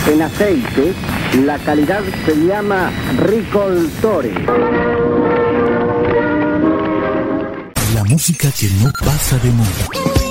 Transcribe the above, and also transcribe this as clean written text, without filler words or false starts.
En aceite, la calidad se llama Ricoltore. La música que no pasa de moda.